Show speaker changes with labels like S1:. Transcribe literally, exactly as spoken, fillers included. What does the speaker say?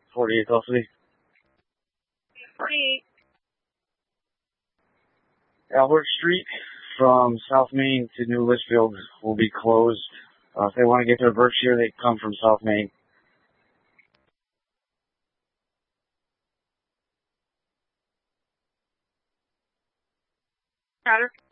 S1: forty-eight Elsie.
S2: forty-eight.
S1: Albert Street from South Main to New Litchfield will be closed. Uh, if they want to get to Berkshire, they come from South Main.
S2: Got her.